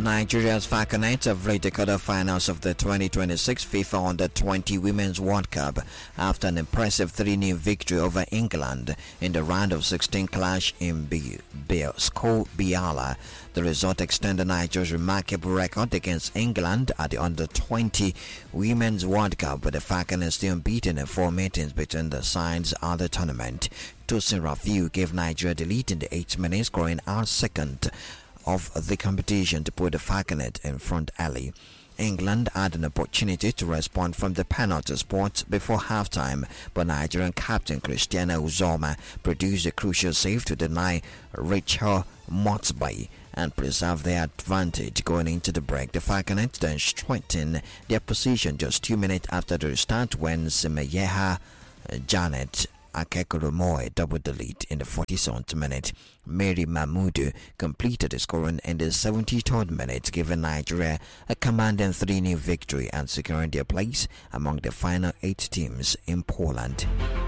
Nigeria's Falconets have reached the quarter-finals of the 2026 FIFA Under-20 Women's World Cup after an impressive 3-0 victory over England in the round of 16 clash in Biala. The result extended Nigeria's remarkable record against England at the Under-20 Women's World Cup, with the Falconets still unbeaten in 4 meetings between the sides at the tournament. Tosin Rafiu gave Nigeria the lead in the 8th minute, scoring our second of the competition to put the Falconet in front early. England had an opportunity to respond from the penalty spot before halftime, but Nigerian captain Christiana Uzoma produced a crucial save to deny Rachel Motsby and preserve their advantage going into the break. The Falconets then strengthened their position just 2 minutes after the restart when Semeyeha Janet Akekoromoe doubled the lead in the 47th minute. Mary Mahmoud completed the scoring in the 73rd minute, giving Nigeria a commanding 3-0 victory and securing their place among the final 8 teams in Poland.